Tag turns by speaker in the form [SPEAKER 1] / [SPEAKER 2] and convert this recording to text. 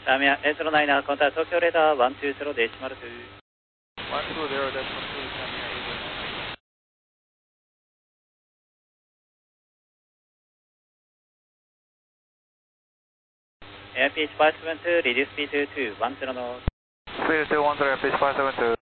[SPEAKER 1] Lamia, 809, contact Tokyo radar 120 decimal 2.
[SPEAKER 2] 120 decimal 2, Lamia 809.
[SPEAKER 1] Airspeed 572, reduce speed to 1 knots.
[SPEAKER 2] Speed to 10, airspeed 572.